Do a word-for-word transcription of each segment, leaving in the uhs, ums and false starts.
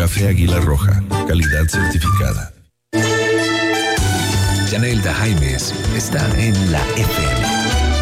Café Águila Roja, calidad certificada. Yanelda Jaimes está en la F M.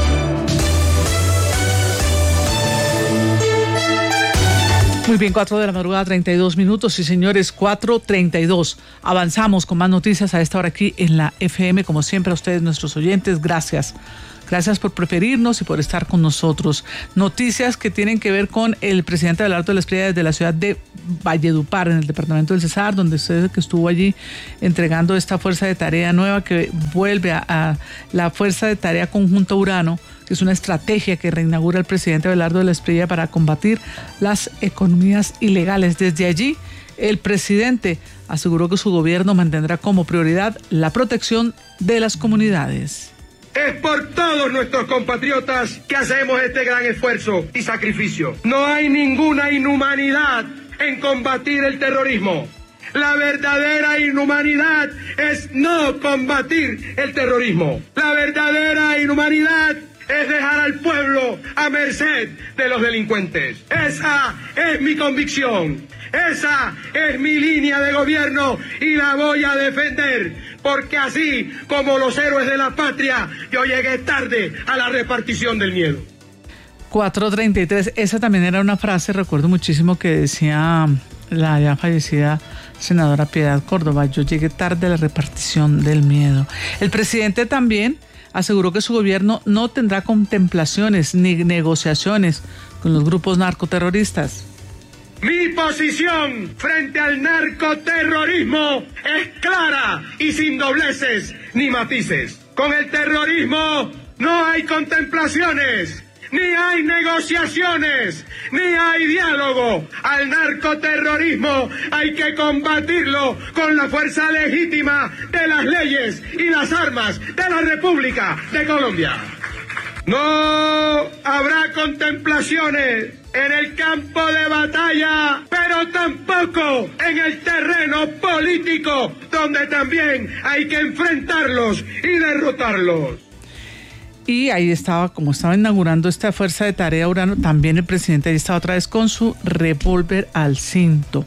Muy bien, cuatro de la madrugada, treinta y dos minutos. Sí, señores, cuatro treinta y dos. Avanzamos con más noticias a esta hora aquí en la F M. Como siempre, a ustedes, nuestros oyentes, gracias. Gracias por preferirnos y por estar con nosotros. Noticias que tienen que ver con el presidente Abelardo Espriella desde la ciudad de Valledupar, en el departamento del Cesar, donde usted que estuvo allí entregando esta fuerza de tarea nueva que vuelve a, a la fuerza de tarea conjunta Urano, que es una estrategia que reinaugura el presidente Abelardo Espriella para combatir las economías ilegales. Desde allí, el presidente aseguró que su gobierno mantendrá como prioridad la protección de las comunidades. Es por todos nuestros compatriotas que hacemos este gran esfuerzo y sacrificio. No hay ninguna inhumanidad en combatir el terrorismo. La verdadera inhumanidad es no combatir el terrorismo. La verdadera inhumanidad es dejar al pueblo a merced de los delincuentes. Esa es mi convicción. Esa es mi línea de gobierno y la voy a defender, porque así como los héroes de la patria, yo llegué tarde a la repartición del miedo. cuatro treinta y tres, esa también era una frase, recuerdo muchísimo, que decía la ya fallecida senadora Piedad Córdoba: yo llegué tarde a la repartición del miedo. El presidente también aseguró que su gobierno no tendrá contemplaciones ni negociaciones con los grupos narcoterroristas. Mi posición frente al narcoterrorismo es clara y sin dobleces ni matices. Con el terrorismo no hay contemplaciones, ni hay negociaciones, ni hay diálogo. Al narcoterrorismo hay que combatirlo con la fuerza legítima de las leyes y las armas de la República de Colombia. No habrá contemplaciones en el campo de batalla, pero tampoco en el terreno político, donde también hay que enfrentarlos y derrotarlos. Y ahí estaba, como estaba inaugurando esta fuerza de tarea Urano, también el presidente ahí estaba otra vez con su revólver al cinto.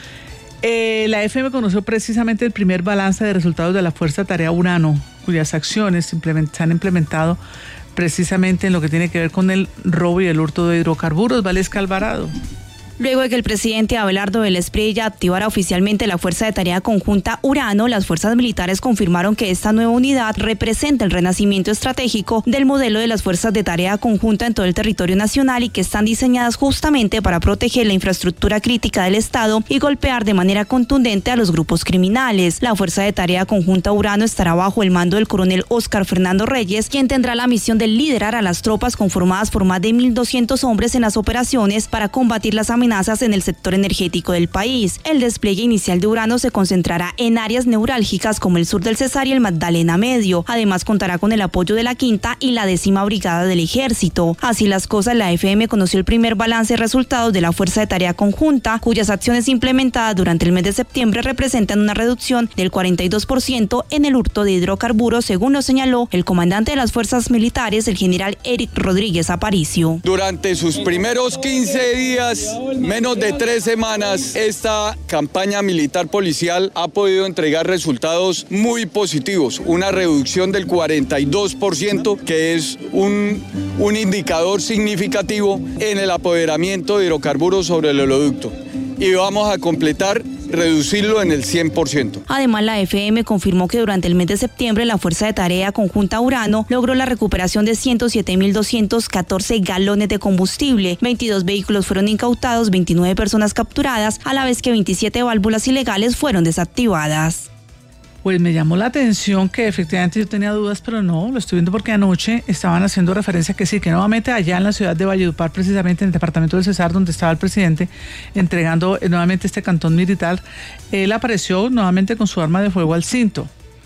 Eh, la F M conoció precisamente el primer balance de resultados de la fuerza de tarea Urano, cuyas acciones se han implementado precisamente en lo que tiene que ver con el robo y el hurto de hidrocarburos. Valesca Alvarado. Luego de que el presidente Abelardo Espriella activara oficialmente la Fuerza de Tarea Conjunta Urano, las fuerzas militares confirmaron que esta nueva unidad representa el renacimiento estratégico del modelo de las Fuerzas de Tarea Conjunta en todo el territorio nacional y que están diseñadas justamente para proteger la infraestructura crítica del Estado y golpear de manera contundente a los grupos criminales. La Fuerza de Tarea Conjunta Urano estará bajo el mando del coronel Óscar Fernando Reyes, quien tendrá la misión de liderar a las tropas conformadas por más de mil doscientos hombres en las operaciones para combatir las amenazas en el sector energético del país. El despliegue inicial de Urano se concentrará en áreas neurálgicas como el sur del Cesar y el Magdalena Medio. Además, contará con el apoyo de la quinta y la décima brigada del Ejército. Así las cosas, la F M conoció el primer balance de resultados de la Fuerza de Tarea Conjunta, cuyas acciones implementadas durante el mes de septiembre representan una reducción del cuarenta y dos por ciento en el hurto de hidrocarburos, según lo señaló el comandante de las fuerzas militares, el general Eric Rodríguez Aparicio. Durante sus primeros quince días, menos de tres semanas, esta campaña militar policial ha podido entregar resultados muy positivos. Una reducción del cuarenta y dos por ciento, que es un, un indicador significativo en el apoderamiento de hidrocarburos sobre el oleoducto. Y vamos a completar reducirlo en el cien por ciento. Además, la F M confirmó que durante el mes de septiembre la Fuerza de Tarea Conjunta Urano logró la recuperación de ciento siete mil doscientos catorce galones de combustible, veintidós vehículos fueron incautados, veintinueve personas capturadas, a la vez que veintisiete válvulas ilegales fueron desactivadas. Pues me llamó la atención que efectivamente yo tenía dudas, pero no, lo estoy viendo porque anoche estaban haciendo referencia que sí, que nuevamente allá en la ciudad de Valledupar, precisamente en el departamento del Cesar, donde estaba el presidente entregando nuevamente este cantón militar, él apareció nuevamente con su arma de fuego al cinto.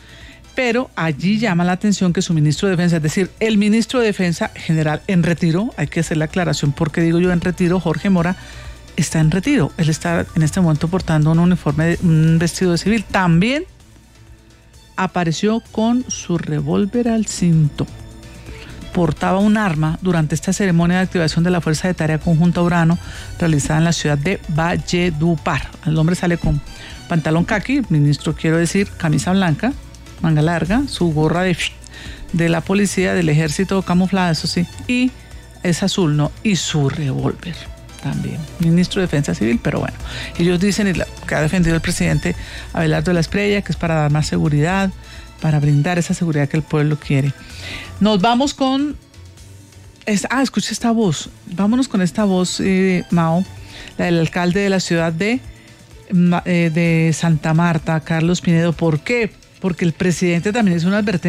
Pero allí llama la atención que su ministro de Defensa, es decir, el ministro de Defensa general en retiro, hay que hacer la aclaración porque digo yo en retiro, Jorge Mora, está en retiro. Él está en este momento portando un uniforme, de, un vestido de civil. También apareció con su revólver al cinto. portaba un arma durante esta ceremonia de activación de la Fuerza de Tarea Conjunta Urano realizada en la ciudad de Valledupar. El hombre sale con pantalón caqui, ministro, quiero decir, camisa blanca, manga larga, su gorra de, de la policía, del ejército camuflada, eso sí, y es azul, ¿no? Y su revólver también. Ministro de Defensa Civil, pero bueno, ellos dicen, y la, que ha defendido el presidente Abelardo de la Espriella, que es para dar más seguridad, para brindar esa seguridad que el pueblo quiere. Nos vamos con... Es, ah, escucha esta voz. Vámonos con esta voz, eh, Mao, la del alcalde de la ciudad de, eh, de Santa Marta, Carlos Pinedo. ¿Por qué? Porque el presidente también hizo una advertencia